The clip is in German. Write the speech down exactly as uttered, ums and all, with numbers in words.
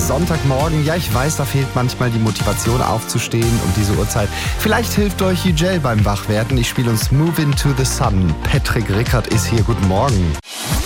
Sonntagmorgen. Ja, ich weiß, da fehlt manchmal die Motivation aufzustehen um diese Uhrzeit. Vielleicht hilft euch Yücel beim Wachwerden. Ich spiele uns Move Into the Sun. Patrick Rickard ist hier. Guten Morgen.